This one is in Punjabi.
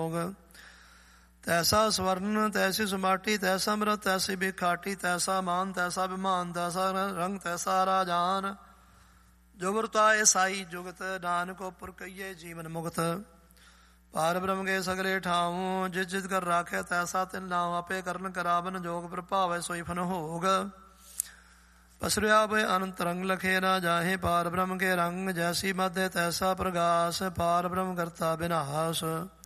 ਭੋਗ। ਤੈਸਾ ਸਵਰਨ ਤੈਸੀ ਸੁਮਾਟੀ, ਤੈਸਾ ਅੰਮ੍ਰਿਤ ਤੈਸੀ ਬਿਖਾਟੀ, ਤੈਸਾ ਮਾਨ ਤੈਸਾ ਅਭਿਮਾਨ, ਤੈਸਾ ਰੰਗ ਤੈਸਾ ਰਾਜਾਨ। ਜੁਗਰਤਾਏ ਸਾਈ ਜੁਗਤ, ਨਾਨਕ ਉਪਰ ਕਹੀਏ ਜੀਵਨ ਮੁਕਤ। ਪਾਰ ਬ੍ਰਹਮ ਕੇ ਸਗਲੇ ਠਾਉ, ਜਿਸ ਜਿਸ ਕਰ ਰਾਖੇ ਤੈਸਾ ਤਿਨ ਨਾਉ। ਆਪੇ ਕਰਨ ਕਰਾਵਨ ਜੋਗ, ਪ੍ਰਭਾਵੈ ਸੋਈ ਫਨ ਹੋਗ। ਪਸਰਿਆ ਭਇ ਅਨੰਤ ਰੰਗ, ਲਖੇ ਨਾ ਜਾਹੇ ਪਾਰ ਬ੍ਰਹਮ ਕੇ ਰੰਗ। ਜੈਸੀ ਮਧਿ ਤੈਸਾ ਪ੍ਰਗਾਸ, ਪਾਰ ਬ੍ਰਹਮ ਕਰਤਾ ਬਿਨਾਸ।